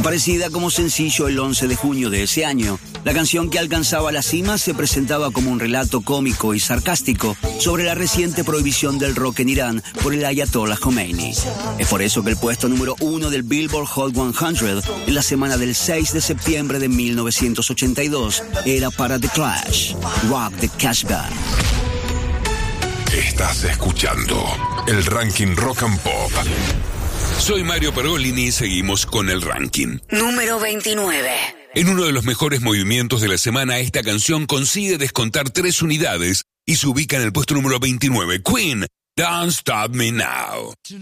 Aparecida como sencillo el 11 de junio de ese año, la canción que alcanzaba la cima se presentaba como un relato cómico y sarcástico sobre la reciente prohibición del rock en Irán por el Ayatollah Khomeini. Es por eso que el puesto número 1 del Billboard Hot 100 en la semana del 6 de septiembre de 1982 era para The Clash, Rock the Casbah. Estás escuchando el ranking Rock and Pop. Soy Mario Pergolini y seguimos con el ranking. Número 29. En uno de los mejores movimientos de la semana, esta canción consigue descontar 3 unidades y se ubica en el puesto número 29. Queen, Don't Stop Me Now.